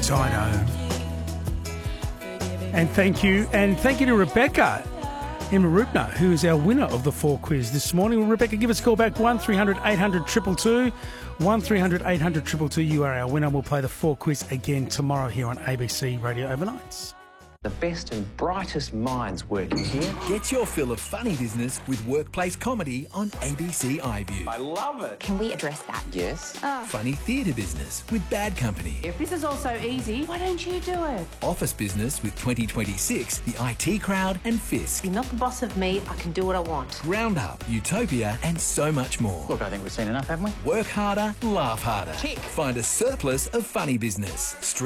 Dido. And thank you to Rebecca in Marupna, who is our winner of the 4 quiz this morning. Well, Rebecca, give us a call back, 1300 800 222. 1300 800 222. You are our winner. We'll play the 4 quiz again tomorrow here on ABC Radio Overnights. The best and brightest minds working here. Get your fill of funny business with workplace comedy on ABC iView. I love it. Can we address that? Yes. Funny theatre business with Bad Company. If this is all so easy, why don't you do it? Office business with 2026, the IT Crowd and Fisk. You're not the boss of me. I can do what I want. Roundup, Utopia and so much more. Look, I think we've seen enough, haven't we? Work harder, laugh harder. Tick. Find a surplus of funny business.